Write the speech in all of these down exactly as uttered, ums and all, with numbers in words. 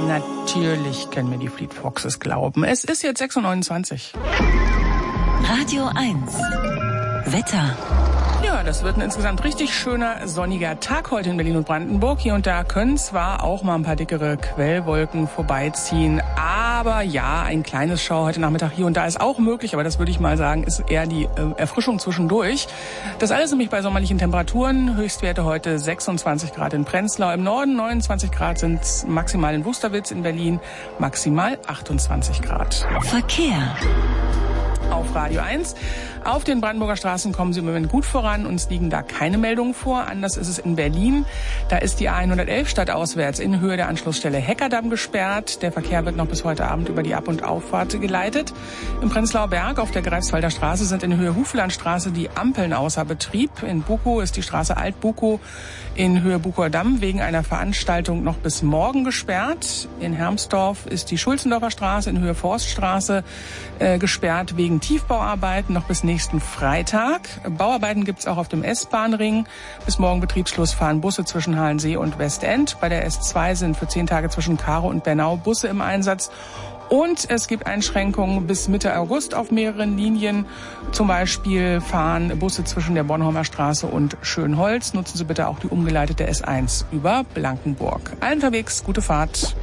Natürlich können wir die Fleet Foxes glauben. Es ist jetzt sechs Uhr neunundzwanzig. Radio eins. Wetter. Ja, das wird ein insgesamt richtig schöner, sonniger Tag heute in Berlin und Brandenburg. Hier und da können zwar auch mal ein paar dickere Quellwolken vorbeiziehen, aber ja, ein kleines Schauer heute Nachmittag hier und da ist auch möglich, aber das würde ich mal sagen, ist eher die äh, Erfrischung zwischendurch. Das alles nämlich bei sommerlichen Temperaturen. Höchstwerte heute sechsundzwanzig Grad in Prenzlau, im Norden neunundzwanzig Grad sind maximal in Wusterwitz, in Berlin maximal achtundzwanzig Grad. Verkehr. Auf Radio eins. Auf den Brandenburger Straßen kommen Sie im Moment gut voran. Uns liegen da keine Meldungen vor. Anders ist es in Berlin. Da ist die A hundertelf stadtauswärts in Höhe der Anschlussstelle Heckerdamm gesperrt. Der Verkehr wird noch bis heute Abend über die Ab- und Auffahrt geleitet. Im Prenzlauer Berg auf der Greifswalder Straße sind in Höhe Huflandstraße die Ampeln außer Betrieb. In Bukow ist die Straße Alt-Bukow in Höhe Bukower Damm wegen einer Veranstaltung noch bis morgen gesperrt. In Hermsdorf ist die Schulzendorfer Straße in Höhe Forststraße äh, gesperrt wegen Tiefbauarbeiten noch bis nächsten Freitag. Bauarbeiten gibt's auch auf dem S-Bahn-Ring. Bis morgen Betriebsschluss fahren Busse zwischen Halensee und Westend. Bei der S zwei sind für zehn Tage zwischen Karow und Bernau Busse im Einsatz. Und es gibt Einschränkungen bis Mitte August auf mehreren Linien. Zum Beispiel fahren Busse zwischen der Bornholmer Straße und Schönholz. Nutzen Sie bitte auch die umgeleitete S eins über Blankenburg. Allen unterwegs, gute Fahrt.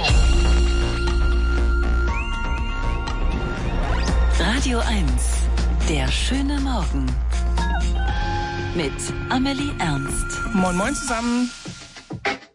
Radio eins. Der schöne Morgen. Mit Amelie Ernst. Moin Moin zusammen.